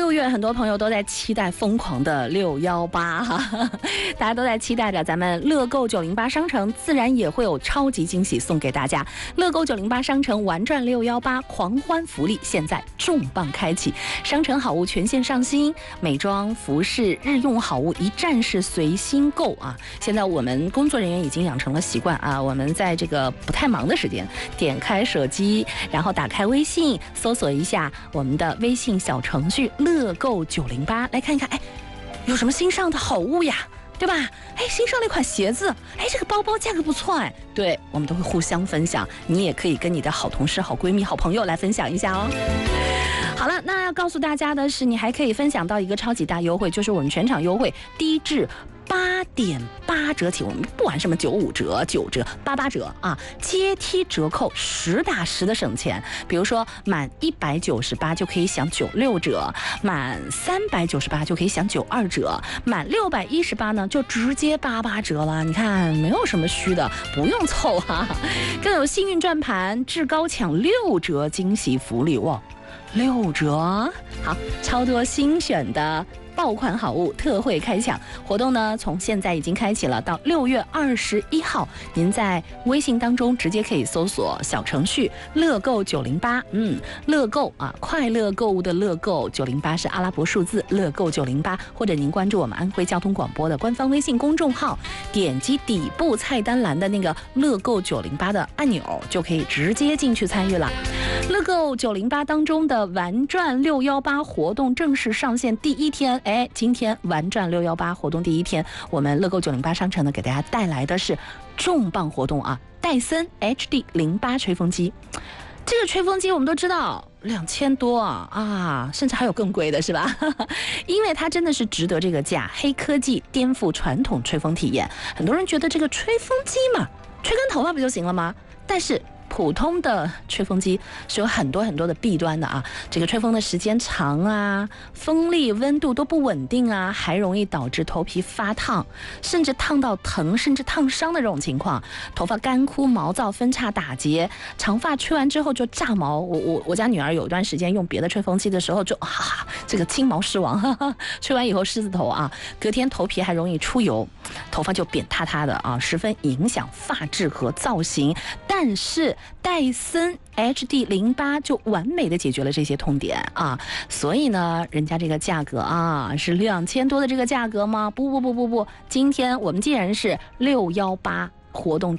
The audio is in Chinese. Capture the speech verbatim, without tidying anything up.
六月很多朋友都在期待疯狂的六幺八哈，大家都在期待着咱们乐购九零八商城自然也会有超级惊喜送给大家。乐购九零八商城玩转六幺八狂欢福利现在重磅开启，商城好物全线上新，美妆、服饰、日用好物一站式随心购啊！现在我们工作人员已经养成了习惯啊，我们在这个不太忙的时间，点开手机，然后打开微信，搜索一下我们的微信小程序乐购九零八，来看一看，哎，有什么新上的好物呀？对吧？哎，新上了一款鞋子，哎，这个包包价格不错哎。对，我们都会互相分享，你也可以跟你的好同事、好闺蜜、好朋友来分享一下哦。好了，那要告诉大家的是，你还可以分享到一个超级大优惠，就是我们全场优惠低至八点八折起，我们不玩什么九五折、九折、八八折啊，阶梯折扣，实打实的省钱。比如说满一百九十八就可以享九六折，满三百九十八就可以享九二折，满六百一十八呢就直接八八折了。你看，没有什么虚的，不用凑哈、啊。更有幸运转盘，至高抢六折惊喜福利哇！六折，好，超多新选的爆款好物特惠开抢活动呢，从现在已经开启了，到六月二十一号，您在微信当中直接可以搜索小程序乐购九零八，嗯，乐购啊，快乐购物的乐购，九零八是阿拉伯数字，乐购九零八，或者您关注我们安徽交通广播的官方微信公众号，点击底部菜单栏的那个乐购九零八的按钮，就可以直接进去参与了。乐购九零八当中的玩转六幺八活动正式上线第一天，哎，今天玩转六幺八活动第一天，我们乐购九零八商城呢给大家带来的是重磅活动啊，戴森 H D 零八吹风机。这个吹风机我们都知道两千多啊啊，甚至还有更贵的是吧？因为它真的是值得这个价，黑科技颠覆传统吹风体验。很多人觉得这个吹风机嘛，吹干头发不就行了吗？但是普通的吹风机是有很多很多的弊端的啊，这个吹风的时间长啊，风力温度都不稳定啊，还容易导致头皮发烫，甚至烫到疼，甚至烫伤的这种情况，头发干枯、毛躁、分叉、打结，长发吹完之后就炸毛。我我我家女儿有一段时间用别的吹风机的时候就啊，这个青毛狮王，哈哈，吹完以后狮子头啊，隔天头皮还容易出油，头发就扁塌塌的啊，十分影响发质和造型。但是戴森 H D 零八就完美的解决了这些痛点啊，所以呢，人家这个价格啊是两千多的这个价格吗？不不不不不，今天我们既然是六幺八活动。